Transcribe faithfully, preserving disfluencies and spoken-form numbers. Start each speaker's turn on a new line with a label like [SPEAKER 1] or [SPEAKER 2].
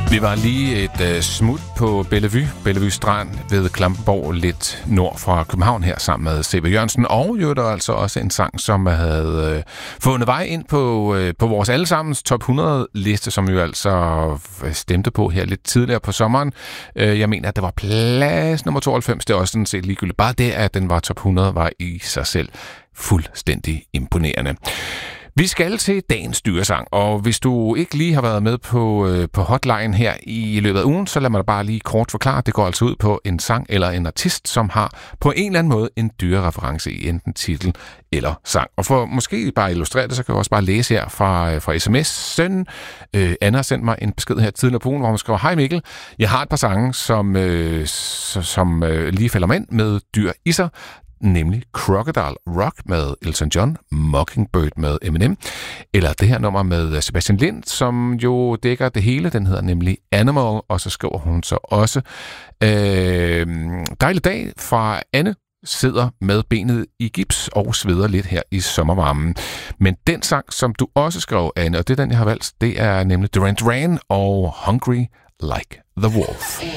[SPEAKER 1] Vi var lige et øh, smut på Bellevue, Bellevue Strand ved Klampenborg, lidt nord fra København her, sammen med C V Jørgensen. Og jo, der er altså også en sang, som havde øh, fundet vej ind på, øh, på vores allesammens top hundrede-liste, som vi jo altså stemte på her lidt tidligere på sommeren. Øh, jeg mener, at det var plads nummer tooghalvfems. Det er også sådan set ligegyldigt. Bare det, at den var top hundrede, var i sig selv fuldstændig imponerende. Vi skal til dagens dyresang, og hvis du ikke lige har været med på, øh, på hotline her i løbet af ugen, så lad mig da bare lige kort forklare. Det går altså ud på en sang eller en artist, som har på en eller anden måde en dyrereference i enten titel eller sang. Og for måske bare at illustrere det, så kan jeg også bare læse her fra, fra sms'en. Øh, Anna har sendt mig en besked her tidligere på ugen, hvor hun skriver: Hej Mikkel, jeg har et par sange, som, øh, som øh, lige falder mig ind med dyr i sig. Nemlig Crocodile Rock med Elton John, Mockingbird med Eminem, eller det her nummer med Sebastian Lind, som jo dækker det hele. Den hedder nemlig Animal, og så skriver hun så også: øh, dejlig dag fra Anne, sidder med benet i gips og sveder lidt her i sommervarmen. Men den sang, som du også skrev, Anne, og det er den, jeg har valgt, det er nemlig Duran Duran og Hungry Like the Wolf.